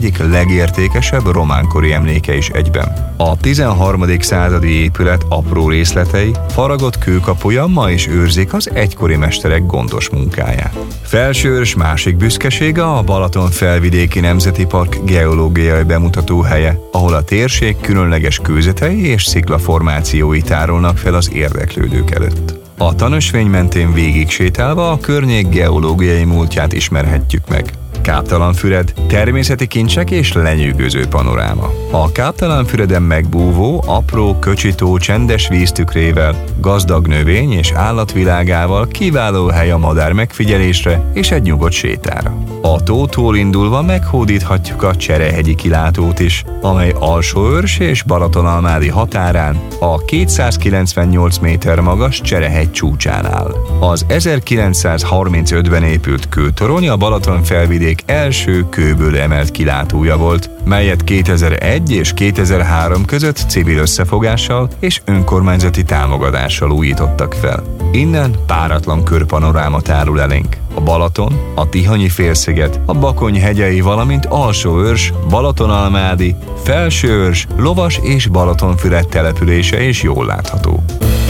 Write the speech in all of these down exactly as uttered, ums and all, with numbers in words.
egyik legértékesebb románkori emléke is egyben. A tizenharmadik századi épület apró részletei, faragott kőkapuja ma is őrzik az egykori mesterek gondos munkáját. Felsőörs másik büszkesége a Balaton felvidéki nemzeti park geológiai bemutató helye, ahol a térség különleges kőzetei és sziklaformációi tárolnak fel az érdeklődők előtt. A tanösvény mentén végig sétálva a környék geológiai múltját ismerhetjük meg. Káptalanfüred, természeti kincsek és lenyűgöző panoráma. A Káptalanfüreden megbúvó, apró, köcsitó, csendes víztükrével, gazdag növény és állatvilágával kiváló hely a madár megfigyelésre és egy nyugodt sétára. A tótól indulva meghódíthatjuk a Cserehegyi kilátót is, amely Alsóörs és Balatonalmádi határán a kétszázkilencvennyolc méter magas Cserehegy csúcsán áll. Az ezerkilencszázharmincötben épült kőtorony a Balaton felvidék első kőből emelt kilátója volt, melyet kétezer-egy és kétezer-három között civil összefogással és önkormányzati támogatással újítottak fel. Innen páratlan körpanoráma tárul elénk. A Balaton, a Tihanyi félsziget, a Bakony hegyei, valamint Alsóörs, Balatonalmádi, Felsőörs, Lovas és Balatonfüred települése is jól látható.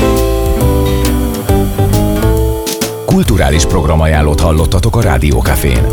Kulturális programajánlót hallottatok a Rádió Cafén.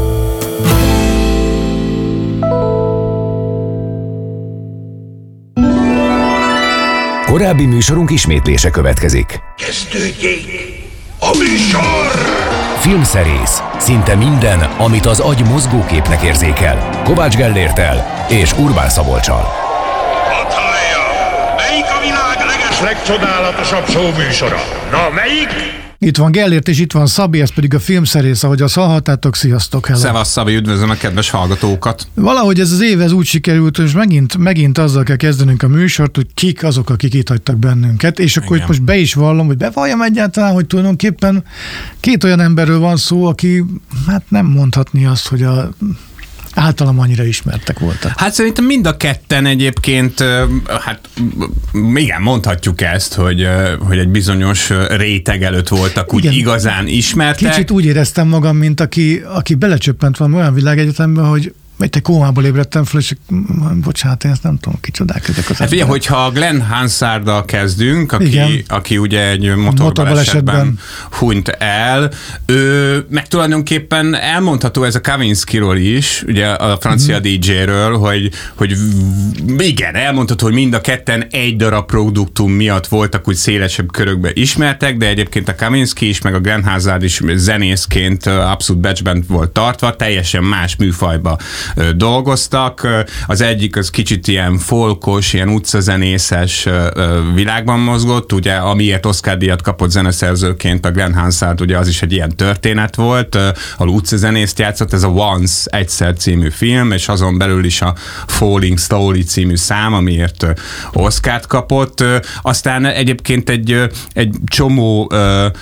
Korábbi műsorunk ismétlése következik. Kezdődjék a műsor! Filmszerész. Szinte minden, amit az agy mozgóképnek érzékel. Kovács Gellérttel és Urbán Szabolccsal. Hadd hallja! Melyik a világ leges legcsodálatosabb show műsora? Na, melyik? Itt van Gellért, és itt van Szabi, ez pedig a Filmszerész, ahogy azt hallhattátok. Sziasztok, hello. Szevasz, Szabi, üdvözlöm a kedves hallgatókat. Valahogy ez az év ez úgy sikerült, és megint, megint azzal kell kezdenünk a műsort, hogy kik azok, akik itt hagytak bennünket, és akkor itt most be is vallom, hogy bevalljam egyáltalán, hogy tulajdonképpen két olyan emberről van szó, aki hát nem mondhatni azt, hogy a általam annyira ismertek voltak. Hát szerintem mind a ketten egyébként, hát igen, mondhatjuk ezt, hogy, hogy egy bizonyos réteg előtt voltak úgy igen, igazán ismertek. Kicsit úgy éreztem magam, mint aki, aki belecsöppent valami olyan világegyetembe, hogy egy kómából ébredtem fel, és bocsánat, én ezt nem tudom, kicsodák ezek az. Hát figyelj, hogyha Glenn Hansarddal kezdünk, aki, aki ugye egy motorbalesetben hunyt el, ő meg tulajdonképpen elmondható ez a Kavinskyról is, ugye a francia mm. dé dzséről, hogy, hogy igen, elmondható, hogy mind a ketten egy darab produktum miatt voltak úgy szélesebb körökben ismertek, de egyébként a Kavinsky is, meg a Glenn Hansard is zenészként abszolút becsben volt tartva, teljesen más műfajba dolgoztak. Az egyik az kicsit ilyen folkos, ilyen utcazenészes világban mozgott, ugye amiért Oscar-díjat kapott zeneszerzőként a Glenn Hansard, ugye az is egy ilyen történet volt, ahol utcazenészt játszott, ez a Once, Egyszer című film, és azon belül is a Falling Slowly című szám, amiért Oscart kapott. Aztán egyébként egy, egy csomó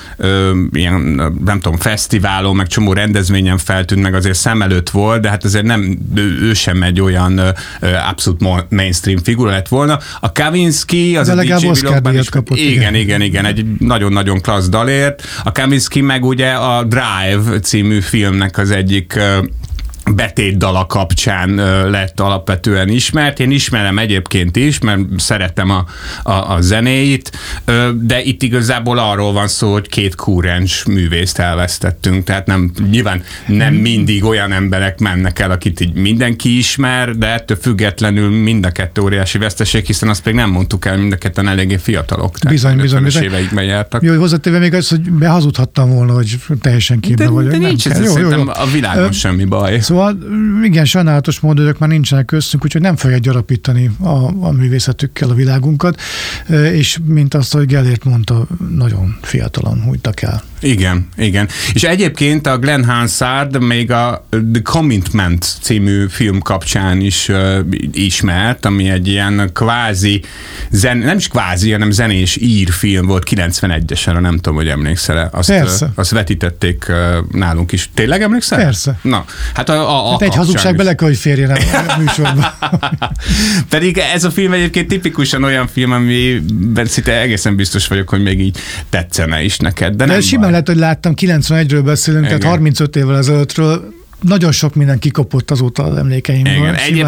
ilyen, nem tudom, fesztiválon, meg csomó rendezvényen feltűnt, meg azért szem előtt volt, de hát azért nem, ő sem egy olyan abszolút mainstream figura lett volna. A Kavinsky az de a dé dzsé világban is, kapott, igen, igen, igen, igen, egy nagyon-nagyon klassz dalért. A Kavinsky meg ugye a Drive című filmnek az egyik betétdala kapcsán lett alapvetően ismert. Én ismerem egyébként is, mert szeretem a, a, a zenéit, de itt igazából arról van szó, hogy két kúrens művészt elvesztettünk, tehát nem, nyilván nem mindig olyan emberek mennek el, akit így mindenki ismer, de ettől függetlenül mind a kettő óriási veszteség, hiszen azt még nem mondtuk el, mind a ketten eléggé fiatalok. Bizony, bizony. bizony. éveikben jártak. Jó, hozzátéve még az, hogy behazudhattam volna, hogy teljesen képbe de, vagyok. De nincs ez, jó, szerintem jó, jó. A világon Ö, semmi baj. Szóval igen, sajnálatos módon ők már nincsenek köztünk, úgyhogy nem fogják gyarapítani a, a művészetükkel a világunkat, és mint azt, hogy Gellért mondta, nagyon fiatalan hunytak el. Igen, igen. És egyébként a Glenn Hansard még a The Commitment című film kapcsán is uh, ismert, ami egy ilyen kvázi, zen, nem is kvázi, hanem zenés ír film volt kilencvenegyesen, nem tudom, hogy emlékszel-e. Azt, Persze. Uh, azt vetítették uh, nálunk is. Tényleg emlékszel? Persze. Na, hát a, a, a hát egy hazugság bele kell, hogy férjen a műsorba. Pedig ez a film egyébként tipikusan olyan film, amiben szinte egészen biztos vagyok, hogy még így tetszene is neked, de, de nem simán lehet, hogy láttam, kilencvenegyről beszélünk, igen. Tehát harmincöt évvel ezelőttről nagyon sok minden kikopott azóta az emlékeimből. Igen.